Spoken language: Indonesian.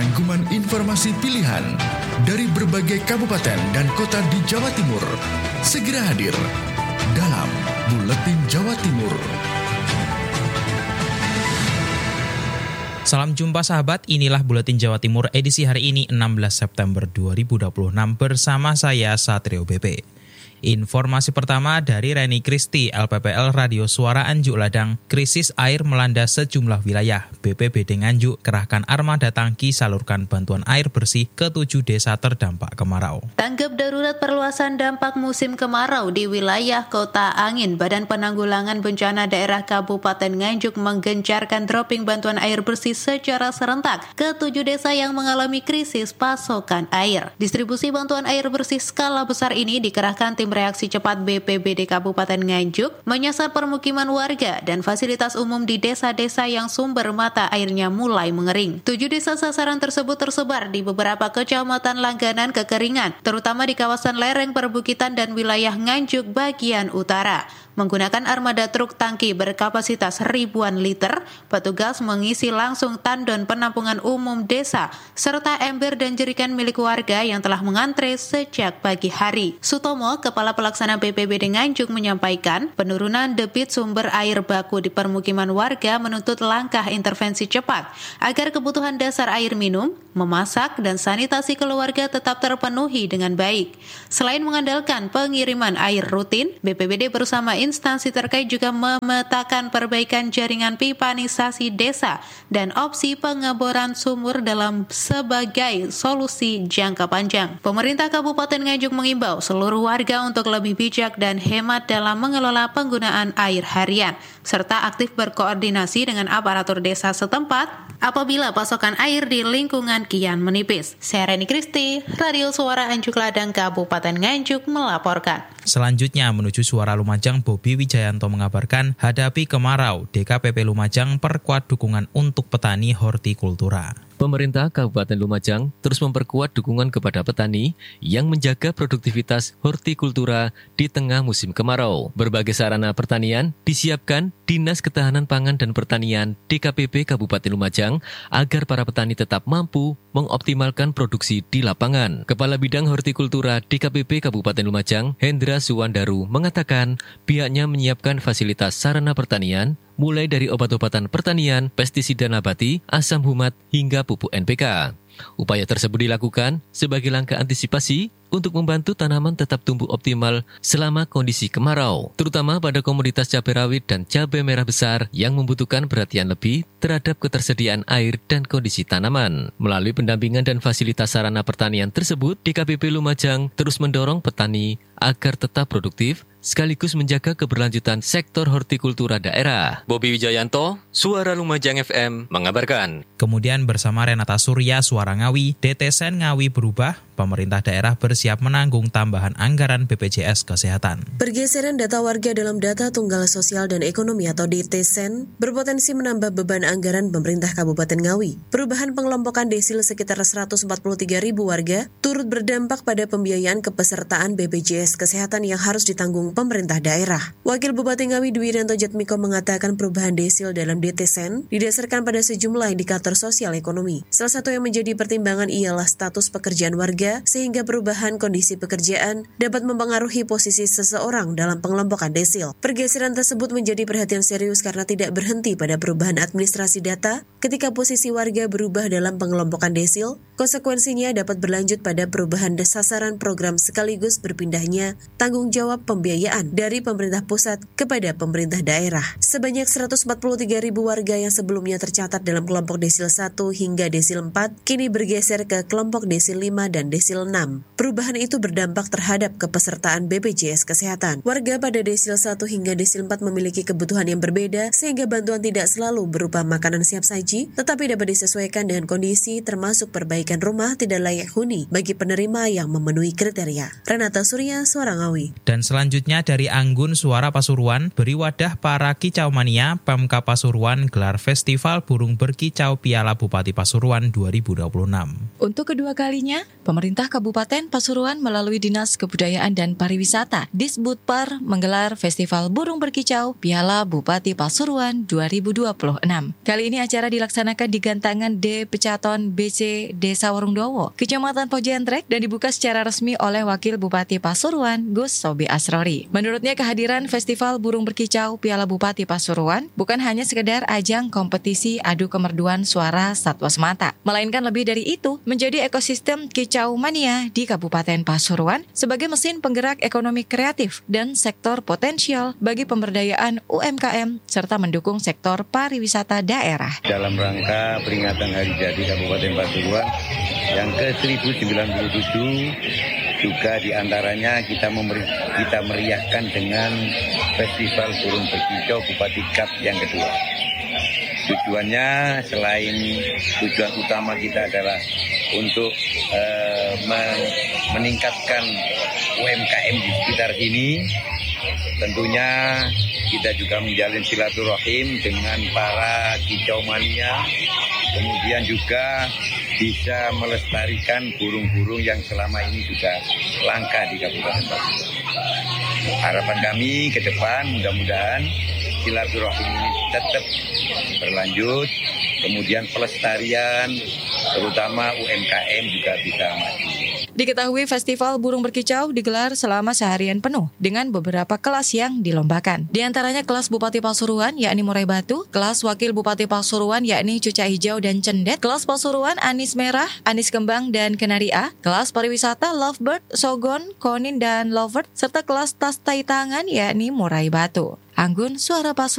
rangkuman informasi pilihan dari berbagai kabupaten dan kota di Jawa Timur. Segera hadir dalam Buletin Jawa Timur. Salam jumpa sahabat, inilah Buletin Jawa Timur edisi hari ini 16 September 2026 bersama saya Satrio BP. Informasi pertama dari Reni Kristi, LPPL Radio Suara Anjuk Ladang. Krisis air melanda sejumlah wilayah. BPBD Nganjuk kerahkan armada tangki salurkan bantuan air bersih ke 7 desa terdampak kemarau. Tanggap darurat perluasan dampak musim kemarau di wilayah Kota Angin. Badan Penanggulangan Bencana Daerah Kabupaten Nganjuk menggencarkan dropping bantuan air bersih secara serentak ke 7 desa yang mengalami krisis pasokan air. Distribusi bantuan air bersih skala besar ini dikerahkan tim reaksi cepat BPBD Kabupaten Nganjuk menyasar permukiman warga dan fasilitas umum di desa-desa yang sumber mata airnya mulai mengering. 7 desa sasaran tersebut tersebar di beberapa kecamatan langganan kekeringan, terutama di kawasan lereng perbukitan dan wilayah Nganjuk bagian utara. Menggunakan armada truk tangki berkapasitas ribuan liter, petugas mengisi langsung tandon penampungan umum desa, serta ember dan jerikan milik warga yang telah mengantre sejak pagi hari. Sutomo, Kepala Pelaksana BPBD Nganjuk menyampaikan, penurunan debit sumber air baku di permukiman warga menuntut langkah intervensi cepat, agar kebutuhan dasar air minum, memasak, dan sanitasi keluarga tetap terpenuhi dengan baik. Selain mengandalkan pengiriman air rutin, BPBD bersama instansi terkait juga memetakan perbaikan jaringan pipanisasi desa dan opsi pengeboran sumur dalam sebagai solusi jangka panjang. Pemerintah Kabupaten Nganjuk mengimbau seluruh warga untuk lebih bijak dan hemat dalam mengelola penggunaan air harian, serta aktif berkoordinasi dengan aparatur desa setempat apabila pasokan air di lingkungan kian menipis. Saya Reni Kristi, Radio Suara Anjuk Ladang, Kabupaten Nganjuk melaporkan. Selanjutnya menuju Suara Lumajang, Bobi Wijayanto mengabarkan hadapi kemarau, DKPP Lumajang perkuat dukungan untuk petani hortikultura. Pemerintah Kabupaten Lumajang terus memperkuat dukungan kepada petani yang menjaga produktivitas hortikultura di tengah musim kemarau. Berbagai sarana pertanian disiapkan Dinas Ketahanan Pangan dan Pertanian DKPP Kabupaten Lumajang agar para petani tetap mampu mengoptimalkan produksi di lapangan. Kepala Bidang Hortikultura DKPP Kabupaten Lumajang, Hendra Suwandaru, mengatakan pihaknya menyiapkan fasilitas sarana pertanian mulai dari obat-obatan pertanian, pestisida nabati, asam humat, hingga pupuk NPK. Upaya tersebut dilakukan sebagai langkah antisipasi untuk membantu tanaman tetap tumbuh optimal selama kondisi kemarau, terutama pada komoditas cabai rawit dan cabai merah besar yang membutuhkan perhatian lebih terhadap ketersediaan air dan kondisi tanaman. Melalui pendampingan dan fasilitas sarana pertanian tersebut, DKPP Lumajang terus mendorong petani agar tetap produktif sekaligus menjaga keberlanjutan sektor hortikultura daerah. Bobi Wijayanto, Suara Lumajang FM, mengabarkan. Kemudian bersama Renata Surya, Suara Ngawi, DTSen Ngawi berubah, pemerintah daerah bersiap menanggung tambahan anggaran BPJS Kesehatan. Pergeseran data warga dalam data tunggal sosial dan ekonomi atau DTSen berpotensi menambah beban anggaran pemerintah Kabupaten Ngawi. Perubahan pengelompokan desil sekitar 143.000 warga turut berdampak pada pembiayaan kepesertaan BPJS Kesehatan yang harus ditanggung pemerintah daerah. Wakil Bupati Ngawi Dwi Rianto Jatmiko mengatakan perubahan desil dalam DTSen didasarkan pada sejumlah indikator sosial ekonomi. Salah satu yang menjadi pertimbangan ialah status pekerjaan warga, sehingga perubahan kondisi pekerjaan dapat mempengaruhi posisi seseorang dalam pengelompokan desil. Pergeseran tersebut menjadi perhatian serius karena tidak berhenti pada perubahan administrasi data. Ketika posisi warga berubah dalam pengelompokan desil, konsekuensinya dapat berlanjut pada perubahan sasaran program sekaligus berpindahnya tanggung jawab pembiayaan dari pemerintah pusat kepada pemerintah daerah. Sebanyak 143.000 warga yang sebelumnya tercatat dalam kelompok desil 1 hingga desil 4 kini bergeser ke kelompok desil 5 dan desil 6. Perubahan itu berdampak terhadap kepesertaan BPJS Kesehatan. Warga pada desil 1 hingga desil 4 memiliki kebutuhan yang berbeda sehingga bantuan tidak selalu berupa makanan siap saji, tetapi dapat disesuaikan dengan kondisi termasuk perbaikan rumah tidak layak huni bagi penerima yang memenuhi kriteria. Renata Surya, Suara Ngawi. Dan selanjutnya dari Anggun, Suara Pasuruan, beri wadah para kicau mania, Pemkab Pasuruan gelar Festival Burung Berkicau Piala Bupati Pasuruan 2026. Untuk kedua kalinya, pemerintah Pemerintah Kabupaten Pasuruan melalui Dinas Kebudayaan dan Pariwisata Disbudpar menggelar Festival Burung Berkicau Piala Bupati Pasuruan 2026. Kali ini acara dilaksanakan di Gantangan D Pecaton BC Desa Warungdowo, Kecamatan Pojentrek, dan dibuka secara resmi oleh Wakil Bupati Pasuruan Gus Sobi Asrori. Menurutnya kehadiran Festival Burung Berkicau Piala Bupati Pasuruan bukan hanya sekedar ajang kompetisi adu kemerduan suara satwa semata, melainkan lebih dari itu menjadi ekosistem kicau mania di Kabupaten Pasuruan sebagai mesin penggerak ekonomi kreatif dan sektor potensial bagi pemberdayaan UMKM serta mendukung sektor pariwisata daerah. Dalam rangka peringatan Hari Jadi Kabupaten Pasuruan yang ke-1097 juga diantaranya kita meriahkan dengan Festival Burung Berkicau Bupati Cup yang kedua. Tujuannya selain tujuan utama kita adalah untuk meningkatkan UMKM di sekitar sini, tentunya kita juga menjalin silaturahim dengan para kicau mania, kemudian juga bisa melestarikan burung-burung yang selama ini juga langka di Kabupaten Pasuruan. Harapan kami ke depan mudah-mudahan silaturahim ini tetap berlanjut, kemudian pelestarian terutama UMKM juga bisa maju. Diketahui Festival Burung Berkicau digelar selama seharian penuh dengan beberapa kelas yang dilombakan. Di antaranya kelas Bupati Pasuruan yakni Murai Batu, kelas Wakil Bupati Pasuruan yakni Cucak Hijau dan Cendet, kelas Pasuruan Anis Merah, Anis Kembang dan Kenari A, kelas Pariwisata Lovebird, Sogon, Konin dan Lovebird, serta kelas Tas Tai Tangan yakni Murai Batu. Anggun, Suara Pasuruan.